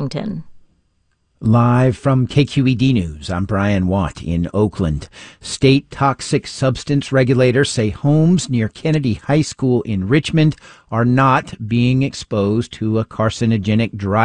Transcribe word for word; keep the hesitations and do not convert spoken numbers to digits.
Washington. Live from K Q E D News, I'm Brian Watt in Oakland. State toxic substance regulators say homes near Kennedy High School in Richmond are not being exposed to a carcinogenic dry